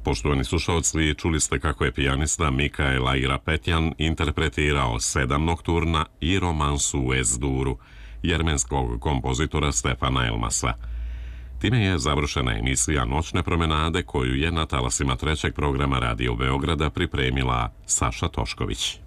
Poštovani slušalci, čuli ste kako je pijanista Mikael Airapetjan interpretirao 7 nokturna i romansu u Es-duru jermenskog kompozitora Stefana Elmasa. Time je završena emisija Noćne promenade koju je na talasima trećeg programa Radio Beograda pripremila Saša Tošković.